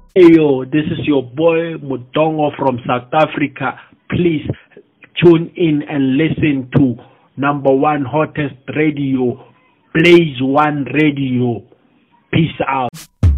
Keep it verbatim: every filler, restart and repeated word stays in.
Yo, this is your boy Mudongo from South Africa. Please tune in and listen to number one hottest radio, Blaze One Radio. Peace out.